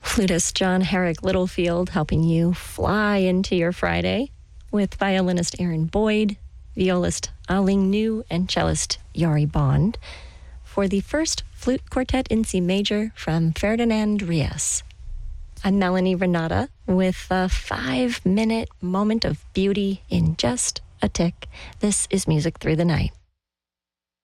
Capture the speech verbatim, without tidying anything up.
Flutist John Herrick Littlefield helping you fly into your Friday with violinist Aaron Boyd, violist Aling New, and cellist Yari Bond for the first flute quartet in C major from Ferdinand Rias. I'm Melanie Renata with a five-minute moment of beauty in just a tick. This is Music Through the Night.